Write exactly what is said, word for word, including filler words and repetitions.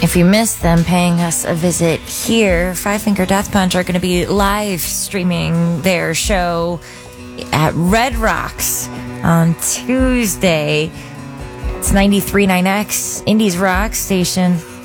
If you missed them paying us a visit here, Five Finger Death Punch are going to be live streaming their show at Red Rocks on Tuesday. It's ninety-three point nine X, Indies Rock Station.